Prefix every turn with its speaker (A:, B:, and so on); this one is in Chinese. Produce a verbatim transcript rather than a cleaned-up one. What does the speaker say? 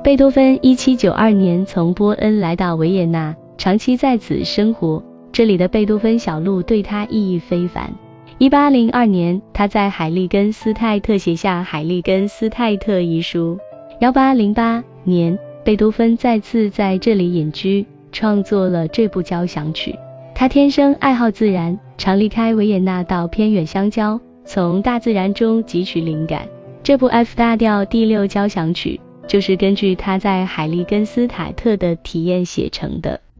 A: 贝多芬一七九二年从波恩来到维也纳，长期在此生活，这里的贝多芬小路对他意义非凡。一八零二年，他在海利根斯泰特写下《海利根斯泰特遗书》。一八零八年，贝多芬再次在这里隐居，创作了这部交响曲。他天生爱好自然，常离开维也纳到偏远乡郊，从大自然中汲取灵感。这部 F 大调第六交响曲就是根据他在海利根斯坦特的体验写成的。